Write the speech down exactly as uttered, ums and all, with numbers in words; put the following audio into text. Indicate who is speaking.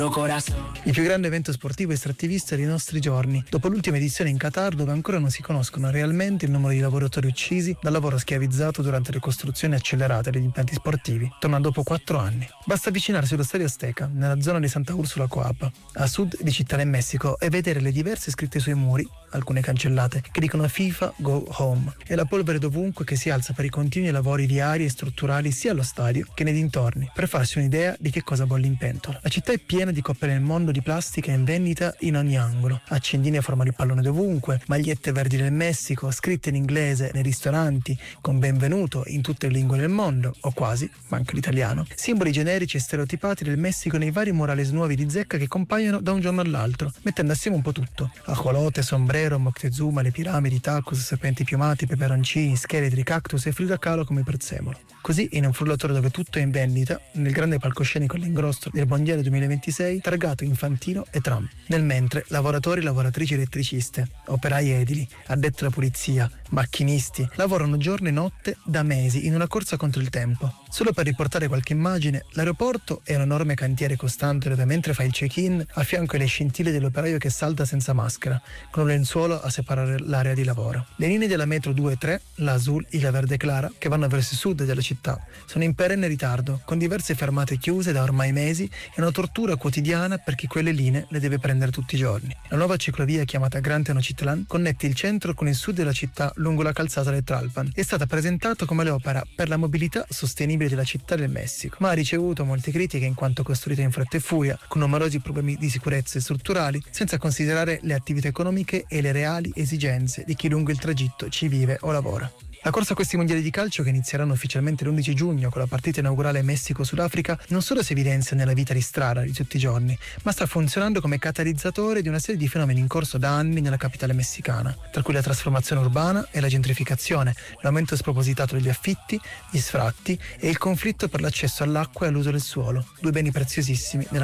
Speaker 1: Il più grande evento sportivo estrattivista dei nostri giorni, dopo l'ultima edizione in Qatar, dove ancora non si conoscono realmente il numero di lavoratori uccisi dal lavoro schiavizzato durante le costruzioni accelerate degli impianti sportivi, torna dopo quattro anni. Basta avvicinarsi allo Stadio Azteca, nella zona di Santa Ursula Coapa, a sud di Città del Messico, e vedere le diverse scritte sui muri, alcune cancellate, che dicono FIFA Go Home, e la polvere dovunque che si alza per i continui lavori viari e strutturali sia allo stadio che nei dintorni, per farsi un'idea di che cosa bolle in pentola. La città è piena di coppe nel mondo di plastica in vendita in ogni angolo, accendini a forma di pallone dovunque, magliette verdi del Messico, scritte in inglese nei ristoranti, con benvenuto in tutte le lingue del mondo, o quasi, manca l'italiano, simboli generici e stereotipati del Messico nei vari murales nuovi di zecca che compaiono da un giorno all'altro, mettendo assieme un po' tutto: ajolote, sombrero, Moctezuma, le piramidi, tacos, serpenti piumati, peperoncini, scheletri, cactus e frutta calo come prezzemolo. Così, in un frullatore dove tutto è in vendita, nel grande palcoscenico all'ingrosso del Mondiale duemilaventisei, targato Infantino e Trump. Nel mentre, lavoratori e lavoratrici elettriciste, operai edili, addetti alla pulizia, macchinisti, lavorano giorno e notte da mesi in una corsa contro il tempo. Solo per riportare qualche immagine, l'aeroporto è un enorme cantiere costante dove, mentre fai il check-in, a fianco le scintille dell'operaio che salta senza maschera, con un lenzuolo a separare l'area di lavoro. Le linee della metro due e tre, la Azul e la Verde Clara, che vanno verso il sud della città, sono in perenne ritardo, con diverse fermate chiuse da ormai mesi e una tortura quotidiana per chi quelle linee le deve prendere tutti i giorni. La nuova ciclovia, chiamata Gran Tenochtitlan, connette il centro con il sud della città lungo la calzata del Tlalpan. È stata presentata come l'opera per la mobilità sostenibile della città del Messico, ma ha ricevuto molte critiche in quanto costruita in fretta e furia, con numerosi problemi di sicurezza e strutturali, senza considerare le attività economiche e le reali esigenze di chi lungo il tragitto ci vive o lavora. La corsa a questi mondiali di calcio, che inizieranno ufficialmente l'undici giugno con la partita inaugurale Messico-Sudafrica, non solo si evidenzia nella vita di strada di tutti i giorni, ma sta funzionando come catalizzatore di una serie di fenomeni in corso da anni nella capitale messicana, tra cui la trasformazione urbana e la gentrificazione, l'aumento spropositato degli affitti, gli sfratti e il conflitto per l'accesso all'acqua e all'uso del suolo, due beni preziosissimi nella